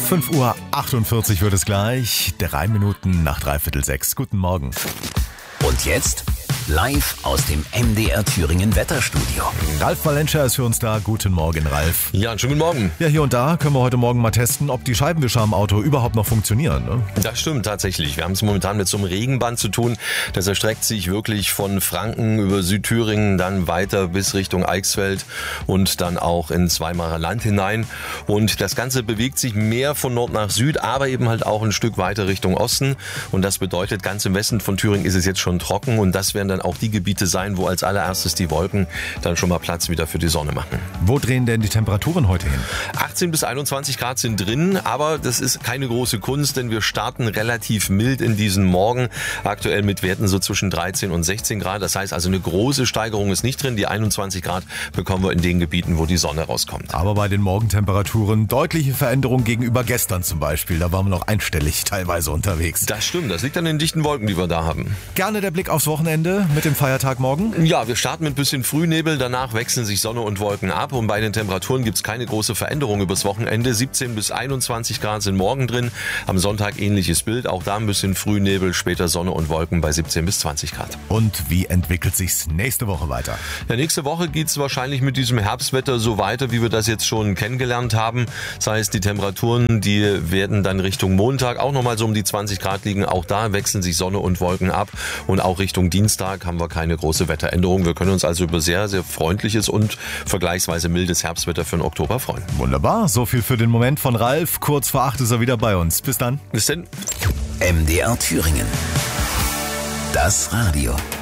5:48 Uhr wird es gleich, 3 Minuten nach 5:45. Guten Morgen. Und jetzt live aus dem MDR Thüringen Wetterstudio. Ralf Valenscher ist für uns da. Guten Morgen, Ralf. Ja, einen schönen guten Morgen. Ja, hier und da können wir heute Morgen mal testen, ob die Scheibenwischer am Auto überhaupt noch funktionieren. Ne? Das stimmt tatsächlich. Wir haben es momentan mit so einem Regenband zu tun. Das erstreckt sich wirklich von Franken über Südthüringen, dann weiter bis Richtung Eichsfeld und dann auch ins Weimarer Land hinein. Und das Ganze bewegt sich mehr von Nord nach Süd, aber eben halt auch ein Stück weiter Richtung Osten. Und das bedeutet, ganz im Westen von Thüringen ist es jetzt schon trocken und das werden dann auch die Gebiete sein, wo als allererstes die Wolken dann schon mal Platz wieder für die Sonne machen. Wo drehen denn die Temperaturen heute hin? 18 bis 21 Grad sind drin, aber das ist keine große Kunst, denn wir starten relativ mild in diesen Morgen. Aktuell mit Werten so zwischen 13 und 16 Grad. Das heißt also, eine große Steigerung ist nicht drin. Die 21 Grad bekommen wir in den Gebieten, wo die Sonne rauskommt. Aber bei den Morgentemperaturen deutliche Veränderung gegenüber gestern zum Beispiel. Da waren wir noch einstellig teilweise unterwegs. Das stimmt, das liegt an den dichten Wolken, die wir da haben. Gerne der Blick aufs Wochenende mit dem Feiertag morgen. Ja, wir starten mit ein bisschen Frühnebel, danach wechseln sich Sonne und Wolken ab und bei den Temperaturen gibt es keine große Veränderung übers Wochenende. 17 bis 21 Grad sind morgen drin, am Sonntag ähnliches Bild, auch da ein bisschen Frühnebel, später Sonne und Wolken bei 17 bis 20 Grad. Und wie entwickelt sich's nächste Woche weiter? Ja, nächste Woche geht's wahrscheinlich mit diesem Herbstwetter so weiter, wie wir das jetzt schon kennengelernt haben. Das heißt, die Temperaturen, die werden dann Richtung Montag auch nochmal so um die 20 Grad liegen. Auch da wechseln sich Sonne und Wolken ab und auch Richtung Dienstag haben wir keine große Wetteränderung. Wir können uns also über sehr, sehr freundliches und vergleichsweise mildes Herbstwetter für den Oktober freuen. Wunderbar, so viel für den Moment von Ralf. Kurz vor 8 ist er wieder bei uns. Bis dann. Bis denn. MDR Thüringen. Das Radio.